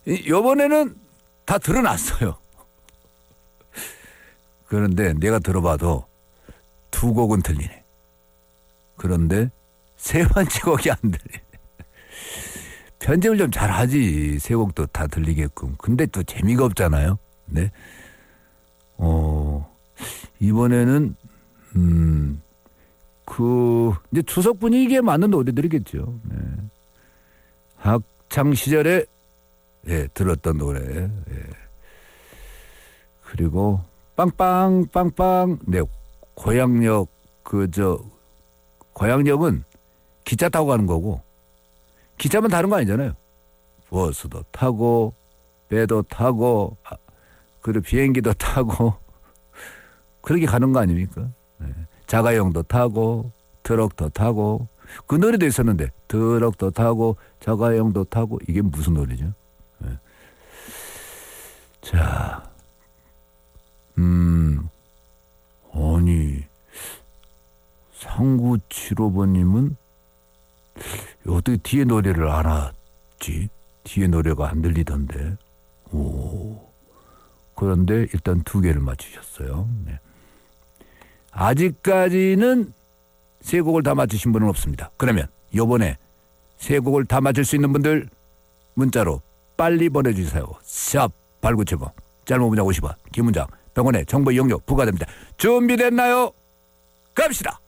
요번에는 다 드러났어요. 그런데 내가 들어봐도 두 곡은 틀리네. 그런데 세 번째 곡이 안 들리네. 편집을 좀 잘하지. 세 곡도 다 들리게끔. 근데 또 재미가 없잖아요. 네. 이번에는 이제 추석 분위기에 맞는 노래들이겠죠. 네. 학창 시절에 들었던 노래. 그리고 빵빵빵빵. 네, 고향역 고향역은 기차 타고 가는 거고 기차만 다른 거 아니잖아요. 버스도 타고 배도 타고 그리고 비행기도 타고 그렇게 가는 거 아닙니까? 네. 자가용도 타고 트럭도 타고 그 노래도 있었는데 트럭도 타고 자가용도 타고 이게 무슨 노래죠? 네. 자, 아니 3975번님은 어떻게 뒤에 노래를 알았지? 뒤에 노래가 안 들리던데. 그런데 일단 두 개를 맞추셨어요. 네. 아직까지는 세 곡을 다 맞추신 분은 없습니다. 그러면 이번에 세 곡을 다 맞출 수 있는 분들 문자로 빨리 보내주세요. 샵 8970 짧은 문자 50원 긴 문자 100원의 정보 이용료 부과됩니다. 준비됐나요? 갑시다.